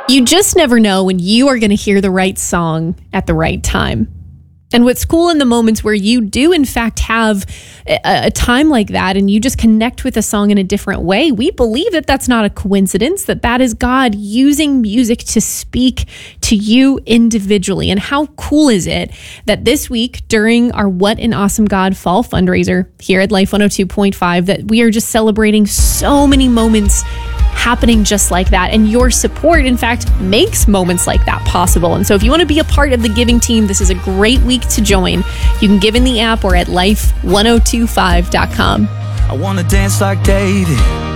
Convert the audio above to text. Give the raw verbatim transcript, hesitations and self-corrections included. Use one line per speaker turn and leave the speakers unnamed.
You just never know when you are going to hear the right song at the right time. And what's cool in the moments where you do, in fact, have a, a time like that and you just connect with a song in a different way, we believe that that's not a coincidence, that that is God using music to speak to you individually. And how cool is it that this week during our What an Awesome God Fall fundraiser here at Life one oh two point five, that we are just celebrating so many moments happening just like that. And your support, in fact, makes moments like that possible. And so if you want to be a part of the giving team, this is a great week to join. You can give in the app or at life ten twenty-five dot com.
I want to dance like David